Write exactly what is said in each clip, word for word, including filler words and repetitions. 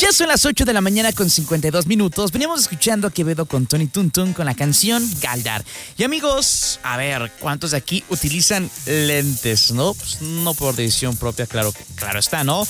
Ya son las ocho de la mañana con cincuenta y dos minutos. Veníamos escuchando a Quevedo con Tony Tuntun con la canción Galdar. Y amigos, a ver, ¿cuántos de aquí utilizan lentes, no? Pues no por decisión propia, claro, claro está, ¿no?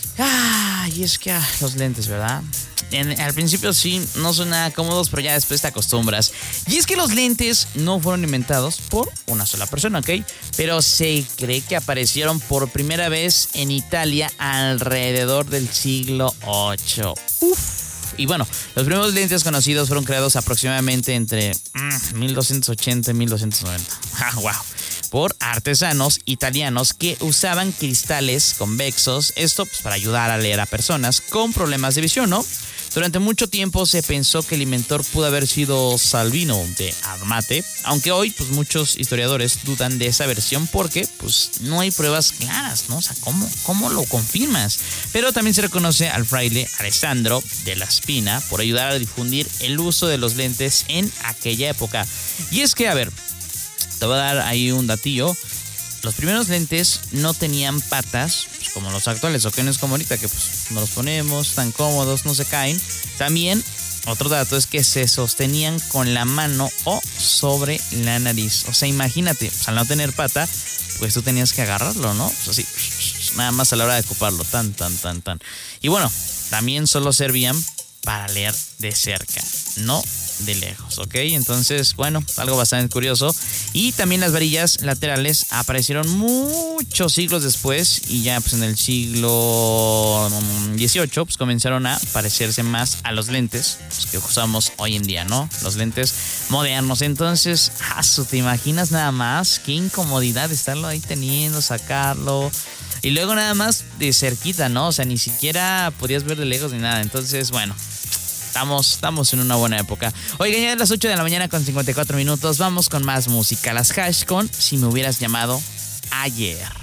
Ah, y es que ah, los lentes, ¿verdad? En, al principio sí, no son nada cómodos, pero ya después te acostumbras. Y es que los lentes no fueron inventados por una sola persona, ¿ok? Pero se cree que aparecieron por primera vez en Italia alrededor del siglo ocho. Uf. Y bueno, los primeros lentes conocidos fueron creados aproximadamente entre mm, mil doscientos ochenta y mil doscientos noventa. ¡Ah, wow! Por artesanos italianos que usaban cristales convexos, esto pues, para ayudar a leer a personas con problemas de visión, ¿no? Durante mucho tiempo se pensó que el inventor pudo haber sido Salvino de Admate, aunque hoy pues muchos historiadores dudan de esa versión porque pues no hay pruebas claras, ¿no? O sea, ¿cómo, cómo lo confirmas? Pero también se reconoce al fraile Alessandro de la Spina por ayudar a difundir el uso de los lentes en aquella época. Y es que, a ver, te voy a dar ahí un datillo. Los primeros lentes no tenían patas, pues como los actuales, o que no es como ahorita, que pues nos los ponemos tan cómodos, no se caen. También, otro dato es que se sostenían con la mano o sobre la nariz. O sea, imagínate, pues, al no tener pata, pues tú tenías que agarrarlo, ¿no? Pues así, nada más a la hora de ocuparlo, tan, tan, tan, tan. Y bueno, también solo servían para leer de cerca, no de lejos, ¿ok? Entonces, bueno, algo bastante curioso. Y también las varillas laterales aparecieron muchos siglos después y ya pues en el siglo dieciocho pues comenzaron a parecerse más a los lentes pues, que usamos hoy en día, ¿no? Los lentes modernos. Entonces, ¡asu! ¿Te imaginas nada más? Qué incomodidad estarlo ahí teniendo, sacarlo. Y luego nada más de cerquita, ¿no? O sea, ni siquiera podías ver de lejos ni nada. Entonces, bueno, Estamos, estamos en una buena época. Oigan, ya es las ocho de la mañana con cincuenta y cuatro minutos. Vamos con más música. Las Hash con Si me hubieras llamado ayer.